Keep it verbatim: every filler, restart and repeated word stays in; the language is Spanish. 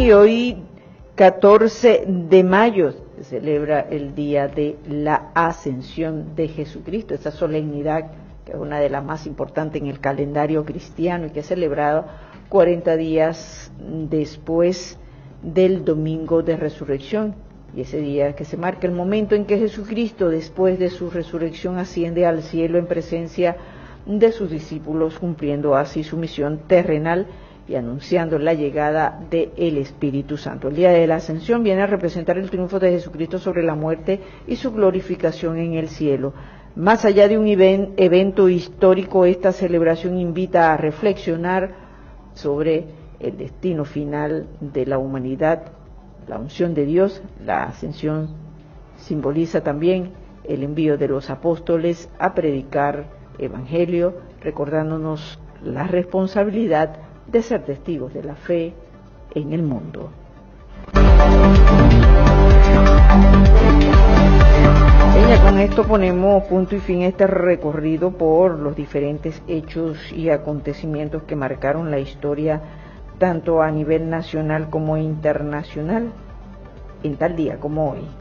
y hoy, catorce de mayo, se celebra el día de la Ascensión de Jesucristo, esta solemnidad que es una de las más importantes en el calendario cristiano y que es celebrado cuarenta días después del Domingo de Resurrección, y ese día que se marca el momento en que Jesucristo, después de su resurrección, asciende al cielo en presencia de sus discípulos, cumpliendo así su misión terrenal y anunciando la llegada del Espíritu Santo. El día de la Ascensión viene a representar el triunfo de Jesucristo sobre la muerte y su glorificación en el cielo. Más allá de un evento histórico, esta celebración invita a reflexionar sobre el destino final de la humanidad, la unción de Dios. La Ascensión simboliza también el envío de los apóstoles a predicar Evangelio, recordándonos la responsabilidad de ser testigos de la fe en el mundo. Y ya con esto ponemos punto y fin a este recorrido por los diferentes hechos y acontecimientos que marcaron la historia tanto a nivel nacional como internacional en tal día como hoy.